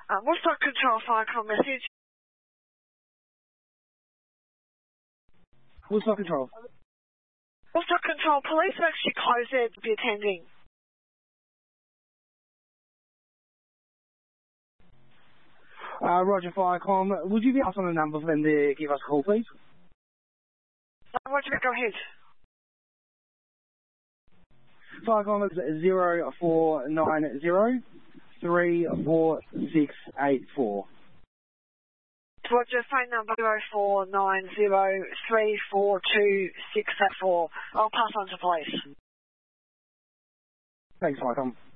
Woodstock Control, Firecom message. Woodstock Control. Woodstock Control, police are actually closed there to be attending. Roger, Firecom. Would you be asked on a number for them to give us a call, please? Roger, go ahead. Firecom is 0490 34684. Roger, phone number 0490 342 684. I'll pass on to police. Thanks, Firecom.